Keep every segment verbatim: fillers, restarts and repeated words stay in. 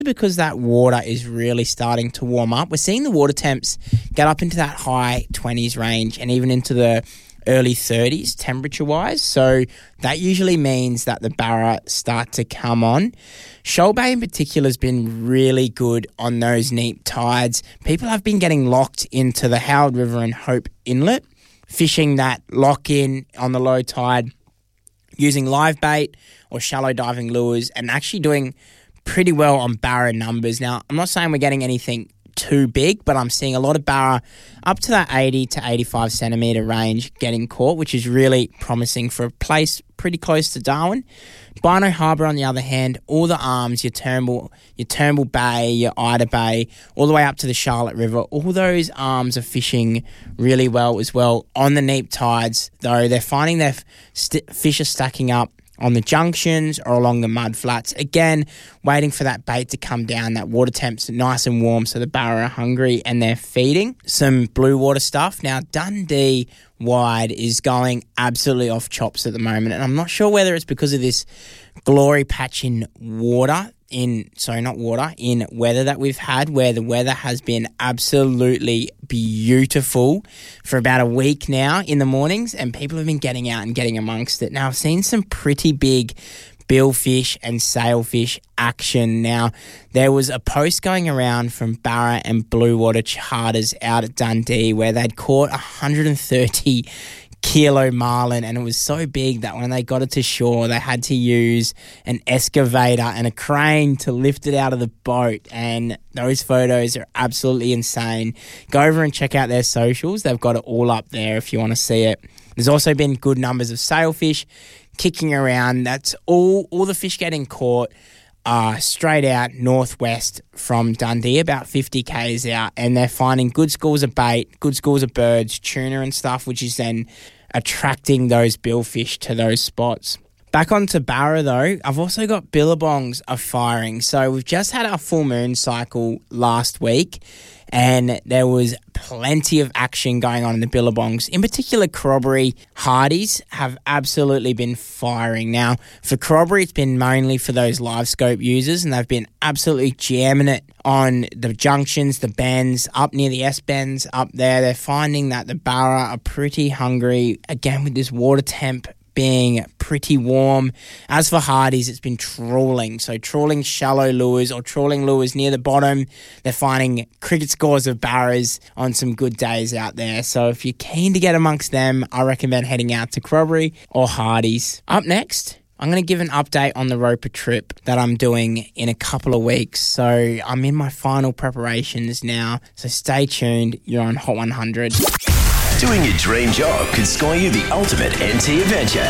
because that water is really starting to warm up. We're seeing the water temps get up into that high twenties range and even into the early thirties temperature-wise. So that usually means that the barra start to come on. Shoal Bay in particular has been really good on those neap tides. People have been getting locked into the Howard River and Hope Inlet, fishing that lock-in on the low tide, using live bait or shallow diving lures, and actually doing pretty well on barra numbers. Now, I'm not saying we're getting anything too big, but I'm seeing a lot of barra up to that eighty to eighty-five centimetre range getting caught, which is really promising for a place pretty close to Darwin. Bynoe Harbour, on the other hand, all the arms, your Turnbull, your Turnbull Bay, your Ida Bay, all the way up to the Charlotte River, all those arms are fishing really well as well. On the neap tides, though, they're finding their st- fish are stacking up on the junctions or along the mud flats. Again, waiting for that bait to come down, that water temp's nice and warm, so the barra are hungry and they're feeding. Some blue water stuff. Now, Dundee wide is going absolutely off chops at the moment, and I'm not sure whether it's because of this glory patch in water, in, sorry, not water, in weather that we've had, where the weather has been absolutely beautiful for about a week now in the mornings, and people have been getting out and getting amongst it. Now, I've seen some pretty big billfish and sailfish action. Now, there was a post going around from Barra and Blue Water Charters out at Dundee where they'd caught one hundred thirty kilo marlin, and it was so big that when they got it to shore, they had to use an excavator and a crane to lift it out of the boat, and those photos are absolutely insane. Go over and check out their socials. They've got it all up there if you want to see it. There's also been good numbers of sailfish kicking around. That's all, all the fish getting caught are straight out northwest from Dundee, about fifty kays out, and they're finding good schools of bait, good schools of birds, tuna and stuff, which is then attracting those billfish to those spots. Back onto Barra though, I've also got billabongs are firing. So we've just had our full moon cycle last week, and there was plenty of action going on in the billabongs. In particular, Corroboree Hardies have absolutely been firing. Now, for Corroboree, it's been mainly for those live scope users, and they've been absolutely jamming it on the junctions, the bends, up near the S-bends up there. They're finding that the Barra are pretty hungry, again, with this water temp being pretty warm. As for Hardies, it's been trawling. So trawling shallow lures or trawling lures near the bottom. They're finding cricket scores of barras on some good days out there. So if you're keen to get amongst them, I recommend heading out to Corroboree or Hardies. Up next, I'm going to give an update on the Roper trip that I'm doing in a couple of weeks. So I'm in my final preparations now. So stay tuned. You're on Hot one hundred. Doing your dream job could score you the ultimate N T adventure.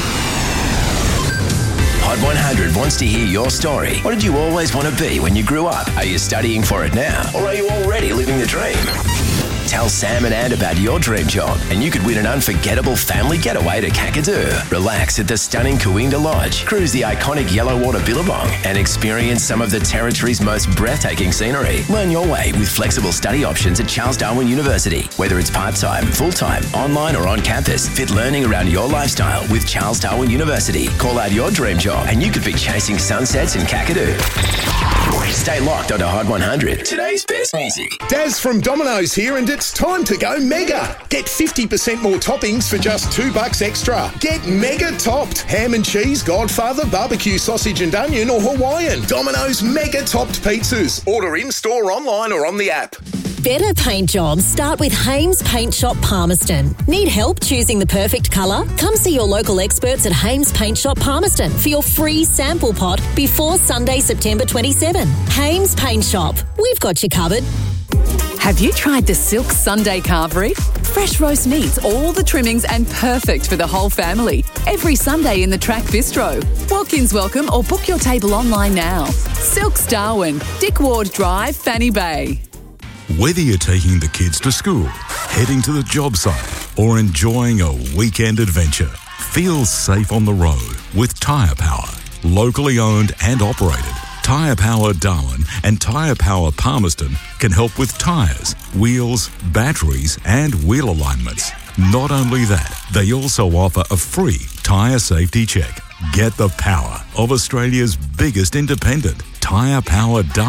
Hot one hundred wants to hear your story. What did you always want to be when you grew up? Are you studying for it now, or are you already living the dream? Tell Sam and Ann about your dream job, and you could win an unforgettable family getaway to Kakadu. Relax at the stunning Cooinda Lodge, cruise the iconic yellow water billabong, and experience some of the territory's most breathtaking scenery. Learn your way with flexible study options at Charles Darwin University. Whether it's part-time, full-time, online or on campus, fit learning around your lifestyle with Charles Darwin University. Call out your dream job and you could be chasing sunsets in Kakadu. Stay locked onto Hot one hundred. Today's best music. Daz from Domino's here, and it's time to go mega. Get fifty percent more toppings for just two bucks extra. Get mega topped. Ham and cheese, Godfather, barbecue sausage and onion, or Hawaiian. Domino's mega topped pizzas. Order in-store, online or on the app. Better paint jobs start with Hames Paint Shop Palmerston. Need help choosing the perfect colour? Come see your local experts at Hames Paint Shop Palmerston for your free sample pot before Sunday, September twenty-seventh. Hames Paint Shop. We've got you covered. Have you tried the Silk Sunday carvery? Fresh roast meats, all the trimmings and perfect for the whole family. Every Sunday in the Track Bistro. Walk-ins welcome or book your table online now. Silk's Darwin, Dick Ward Drive, Fanny Bay. Whether you're taking the kids to school, heading to the job site, or enjoying a weekend adventure, feel safe on the road with Tyre Power. Locally owned and operated, Tyre Power Darwin and Tyre Power Palmerston can help with tyres, wheels, batteries and wheel alignments. Not only that, they also offer a free tyre safety check. Get the power of Australia's biggest independent, Tyre Power